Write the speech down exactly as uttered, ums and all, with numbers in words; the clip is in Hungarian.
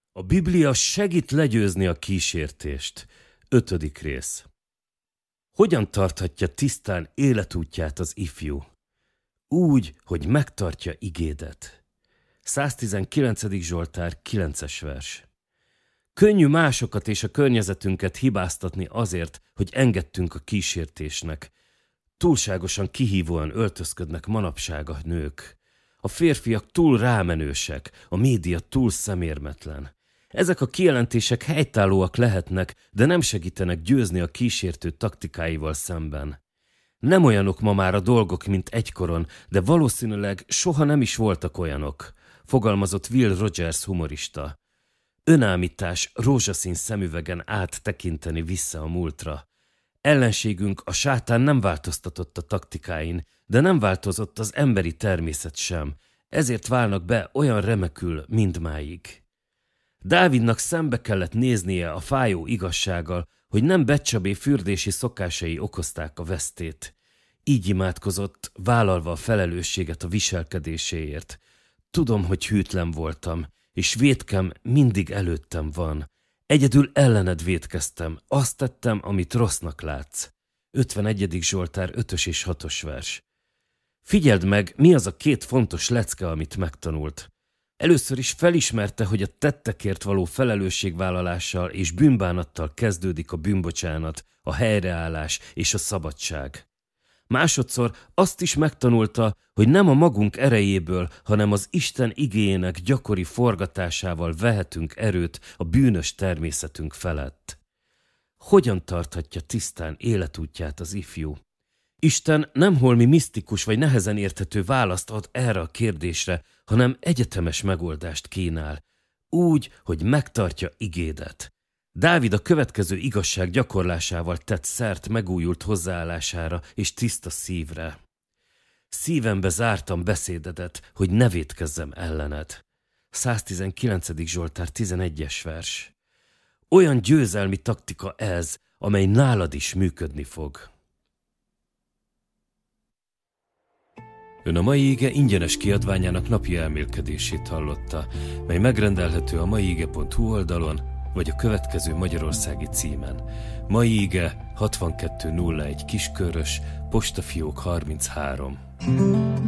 A Biblia segít legyőzni a kísértést. Ötödik rész. Hogyan tarthatja tisztán életútját az ifjú? Úgy, hogy megtartja igédet. száztizenkilencedik Zsoltár, kilences vers. Könnyű másokat és a környezetünket hibáztatni azért, hogy engedtünk a kísértésnek. Túlságosan kihívóan öltözködnek manapság a nők. A férfiak túl rámenősek, a média túl szemérmetlen. Ezek a kijelentések helytállóak lehetnek, de nem segítenek győzni a kísértő taktikáival szemben. Nem olyanok ma már a dolgok, mint egykor, de valószínűleg soha nem is voltak olyanok, fogalmazott Will Rogers humorista. Önállítás rózsaszín szemüvegen át tekinteni vissza a múltra. Ellenségünk, a sátán nem változtatott a taktikáin, de nem változott az emberi természet sem, ezért válnak be olyan remekül mindmáig. Dávidnak szembe kellett néznie a fájó igazsággal, hogy nem Betcsabé fürdési szokásai okozták a vesztét. Így imádkozott, vállalva a felelősséget a viselkedéséért. Tudom, hogy hűtlen voltam, és vétkem mindig előttem van. Egyedül ellened vétkeztem, azt tettem, amit rossznak látsz. ötvenegyedik Zsoltár, ötös és hatos vers. Figyeld meg, mi az a két fontos lecke, amit megtanult. Először is felismerte, hogy a tettekért való felelősségvállalással és bűnbánattal kezdődik a bűnbocsánat, a helyreállás és a szabadság. Másodszor azt is megtanulta, hogy nem a magunk erejéből, hanem az Isten igéjének gyakori forgatásával vehetünk erőt a bűnös természetünk felett. Hogyan tarthatja tisztán életútját az ifjú? Isten nem holmi misztikus vagy nehezen érthető választ ad erre a kérdésre, hanem egyetemes megoldást kínál, úgy, hogy megtartja igédet. Dávid a következő igazság gyakorlásával tett szert megújult hozzáállására és tiszta szívre. Szívembe zártam beszédedet, hogy ne vétkezzem ellened. száztizenkilencedik Zsoltár, tizenegyes vers. Olyan győzelmi taktika ez, amely nálad is működni fog. Ön a Mai Ige ingyenes kiadványának napi elmélkedését hallotta, mely megrendelhető a maiige pont hu oldalon, vagy a következő magyarországi címen. Mai Ige hatvankettő nulla egy Kiskörös, postafiók harminchárom.